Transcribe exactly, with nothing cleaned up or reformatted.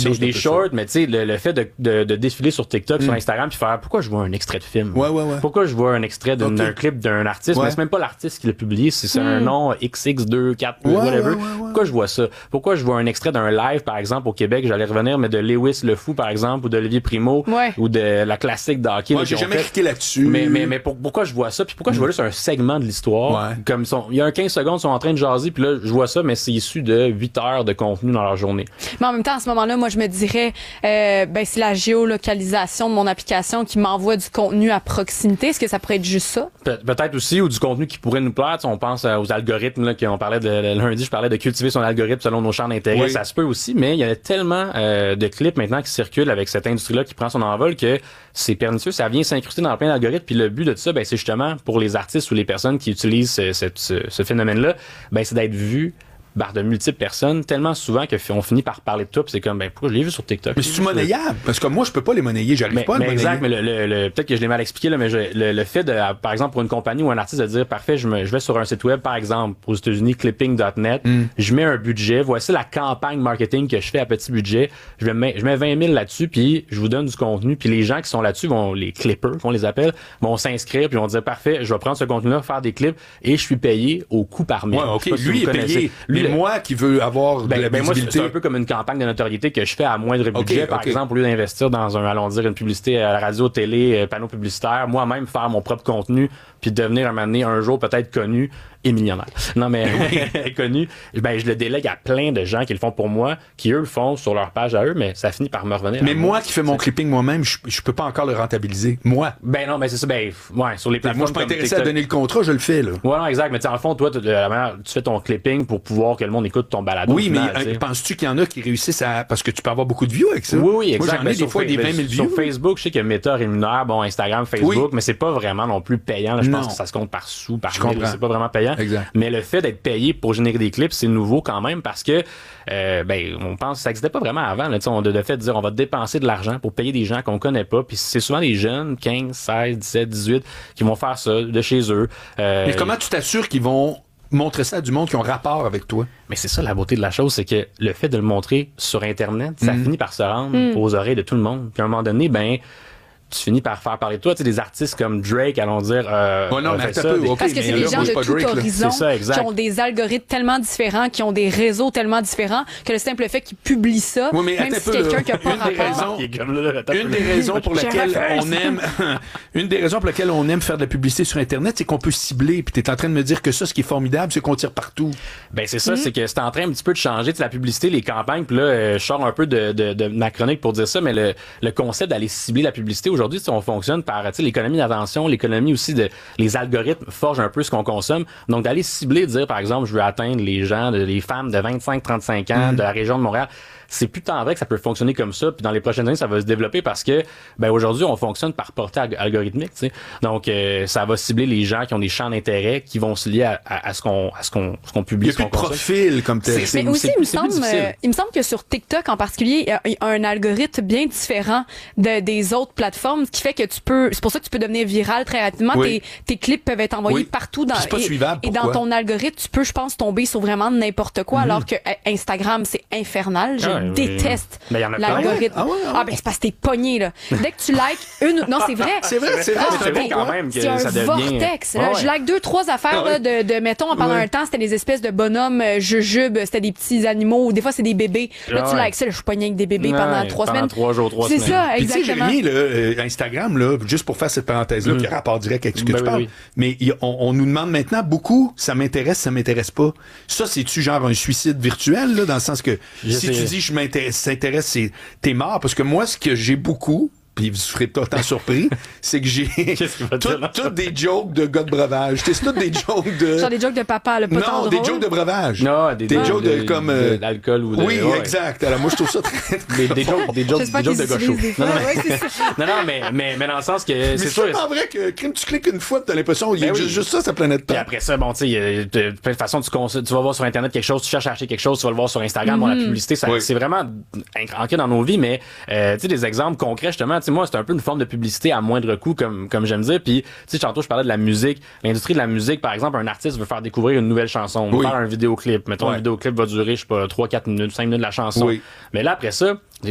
des, ça, des shorts, mais tu sais, le, le fait de, de, de défiler sur TikTok, mm. sur Instagram, puis faire pourquoi je vois un extrait de film? Ouais, ouais, ouais. Pourquoi je vois un extrait d'un okay. clip d'un artiste? Ouais. Mais c'est même pas l'artiste qui l'a publié, c'est, c'est mm. un nom X X deux, quatre, ouais, whatever. Ouais, ouais, ouais. Pourquoi je vois ça? Pourquoi je vois un extrait d'un live, par exemple, au Québec, j'allais revenir, mais de Lewis Le Fou, par exemple, ou d'Olivier Primo, ouais. ou de la classique d'hockey. Ouais, j'ai jamais cliqué là-dessus. Mais, mais, mais pour, pourquoi je vois ça? Puis pourquoi mm. je vois juste un segment de l'histoire? Ouais. Comme sont, il y a un quinze secondes, ils sont en train de jaser, puis là, je vois ça, mais c'est issu de huit heures de contenu dans leur journée. Mais en même temps, à ce moment-là, moi, je me dirais, euh, ben, c'est la géolocalisation de mon application qui m'envoie du contenu à proximité. Est-ce que ça pourrait être juste ça? Pe- peut-être aussi, ou du contenu qui pourrait nous plaire. T'sais, on pense aux algorithmes, là, qu'on parlait de, lundi, je parlais de cultiver son algorithme selon nos champs d'intérêt. Oui. Ça se peut aussi, mais il y a tellement euh, de clips maintenant qui circulent avec cette industrie-là qui prend son envol que c'est pernicieux. Ça vient s'incruster dans plein d'algorithmes. Puis le but de ça, ben, c'est justement pour les artistes ou les personnes qui utilisent ce, ce, ce, ce phénomène-là, ben, c'est d'être vu par de multiples personnes, tellement souvent qu'on finit par parler de toi, puis c'est comme, ben, pourquoi je l'ai vu sur TikTok? Mais c'est-tu monnayable? Parce que moi, je peux pas les monnayer, j'arrive mais, pas à mais le monnayer. Exact, mais le, le, le, peut-être que je l'ai mal expliqué, là, mais je, le, le fait de, par exemple, pour une compagnie ou un artiste de dire, parfait, je, me, je vais sur un site web, par exemple, aux États-Unis, clipping point net, mm. je mets un budget, voici la campagne marketing que je fais à petit budget, je mets, je mets vingt mille là-dessus, puis je vous donne du contenu, puis les gens qui sont là-dessus vont, les clippers, qu'on les appelle, vont s'inscrire, puis vont dire, parfait, je vais prendre ce contenu-là, faire des clips, et je suis payé au coût par mille. Ouais, ok, lui si est payé, lui, moi qui veux avoir ben, de la ben moi, visibilité. C'est un peu comme une campagne de notoriété que je fais à moindre budget. Okay, par okay. exemple, au lieu d'investir dans un, allons dire, une publicité à la radio, télé, panneau publicitaire, moi-même faire mon propre contenu, puis devenir un moment donné, un jour peut-être connu et millionnaire. Non, mais connu, ben, je le délègue à plein de gens qui le font pour moi, qui eux le font sur leur page à eux, mais ça finit par me revenir. Mais moi, moi qui fais mon clipping moi-même, je, je peux pas encore le rentabiliser. Moi. Ben non, mais c'est ça, ben, ouais, sur les plateformes. Moi, je suis pas intéressé à donner le contrat, je le fais, là. Ouais, non, exact. Mais tu sais, en fond, toi, tu, la manière, tu fais ton clipping pour pouvoir que le monde écoute ton balado. Oui, final, mais euh, penses-tu qu'il y en a qui réussissent à, parce que tu peux avoir beaucoup de views avec ça? Oui, oui, exact. Moi, j'en ai des fois des vingt mille views. Sur Facebook, je sais que Meta rémunère, bon, Instagram, Facebook, oui. mais c'est pas vraiment non plus payant, là. Je non. pense que ça se compte par sous, par mille, c'est pas vraiment payant. Exact. Mais le fait d'être payé pour générer des clips, c'est nouveau quand même parce que euh, ben on pense que ça n'existait pas vraiment avant. Là, on a de fait de dire on va dépenser de l'argent pour payer des gens qu'on connaît pas. Puis c'est souvent des jeunes, quinze, seize, dix-sept, dix-huit, qui vont faire ça de chez eux. Euh, Mais comment tu t'assures qu'ils vont montrer ça à du monde qui ont rapport avec toi? Mais c'est ça la beauté de la chose, c'est que le fait de le montrer sur Internet, ça mm. finit par se rendre mm. aux oreilles de tout le monde. Puis à un moment donné, ben tu finis par faire parler de toi. Tu sais, des artistes comme Drake, allons dire, euh, ouais, non, mais ça, peu, des... okay, parce que c'est des gens de tout Drake, horizon ça, qui ont des algorithmes tellement différents, qui ont des réseaux tellement différents, que le simple fait qu'ils publient ça, oui, mais même si quelqu'un qui n'a pas rapport... Une des raisons pour laquelle on aime une des raisons pour laquelle on aime faire de la publicité sur Internet, c'est qu'on peut cibler. Puis t'es en train de me dire que ça, ce qui est formidable, c'est qu'on tire partout. Ben c'est ça, mm-hmm. c'est que c'est en train un petit peu de changer, la publicité, les campagnes. Puis là, euh, je sors un peu de, de, de ma chronique pour dire ça, mais le, le concept d'aller cibler la publicité, aujourd'hui, on fonctionne par l'économie d'attention, l'économie aussi de les algorithmes forgent un peu ce qu'on consomme. Donc d'aller cibler, dire par exemple, je veux atteindre les gens, de, les femmes de vingt-cinq à trente-cinq ans mmh. de la région de Montréal. C'est plus tant vrai que ça peut fonctionner comme ça, puis dans les prochaines années, ça va se développer parce que ben aujourd'hui, on fonctionne par portée algorithmique, tu sais. Donc euh, ça va cibler les gens qui ont des champs d'intérêt qui vont se lier à, à, à ce qu'on à ce qu'on ce qu'on publie. Il y a plus de profil comme tel. Mais aussi, il me semble, euh, il me semble que sur TikTok en particulier, il y a, il y a un algorithme bien différent de, des autres plateformes, ce qui fait que tu peux, c'est pour ça que tu peux devenir viral très rapidement. Oui. Tes, tes clips peuvent être envoyés oui. partout dans c'est pas et, suivable, et dans ton algorithme, tu peux, je pense, tomber sur vraiment n'importe quoi, mm-hmm. alors que euh, Instagram, c'est infernal. Je ah, déteste. Mais il y en a l'algorithme. Ah, ouais, ah, ouais. ah ben c'est parce que t'es pogné là. Dès que tu likes une, non c'est vrai. C'est vrai, c'est vrai. Ah, c'est vrai quand même que c'est un ça devient... vortex. Là. Ouais, ouais. Je like deux, trois affaires ah, ouais. là, de, de mettons pendant ouais. un temps c'était des espèces de bonhommes euh, jujubes, c'était des petits animaux, ou des fois c'est des bébés. Là ah, tu ouais. likes ça, là, je suis pogné avec des bébés ouais, pendant trois pendant semaines. Trois jours, trois c'est semaines. ça, Puis, exactement. tu sais, Jérémy, là, euh, Instagram, là, juste pour faire cette parenthèse-là, mm. qui a rapport direct avec ce que ben tu oui, parles. oui. Mais y, on, on nous demande maintenant beaucoup, ça m'intéresse, ça m'intéresse pas. Ça, c'est-tu genre un suicide virtuel, là, dans le sens que je si sais. tu dis je m'intéresse, ça t'intéresse, c'est t'es mort. Parce que moi, ce que j'ai beaucoup, puis vous serez tout le temps surpris, c'est que j'ai toutes des jokes de gars de breuvage. C'est toutes des jokes de... Genre des jokes de papa, le potin Non, drôle. des jokes de breuvage. Non, des, des de, jokes de, de comme... Euh, d'alcool ou de... Oui, ouais. exact. Alors moi, je trouve ça très... Des, des jokes, des jokes, des jokes de gaucho. Non, non, mais... non, non, mais, mais, mais dans le sens que... Mais c'est c'est sûr... pas vrai que crime, tu cliques une fois t'as l'impression qu'il y a ben juste, oui. juste ça, sa planète Terre. Puis après ça, bon, tu sais, il y a de plein de façons, tu, tu vas voir sur Internet quelque chose, tu cherches à acheter quelque chose, tu vas le voir sur Instagram, mm-hmm. bon, la publicité, ça, oui. c'est vraiment ancré dans nos vies, mais euh, tu sais, des exemples concrets, justement, tu sais, moi, c'est un peu une forme de publicité à moindre coût, comme, comme j'aime dire. Puis, tu sais, tantôt, je parlais de la musique. L'industrie de la musique, par exemple, un artiste veut faire découvrir une nouvelle chanson, oui. faire un vidéoclip. Mettons, ouais. un vidéoclip va durer, je sais pas, trois quatre minutes, cinq minutes de la chanson. Oui. Mais là, après ça,